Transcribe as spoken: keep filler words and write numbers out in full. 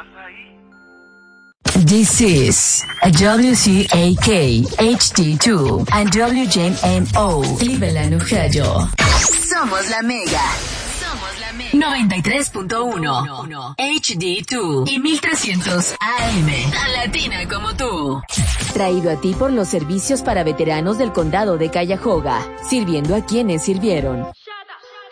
This is a W C A K H D two and W J M O Cleveland, Ohio. Somos la Mega. Somos la Mega. noventa y tres punto uno H D dos y mil trescientos A M. Tan latina como tú. Traído a ti por los servicios para veteranos del condado de Cuyahoga, sirviendo a quienes sirvieron.